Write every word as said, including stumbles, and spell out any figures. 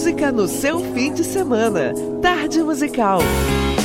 música no seu fim de semana. Tarde Musical.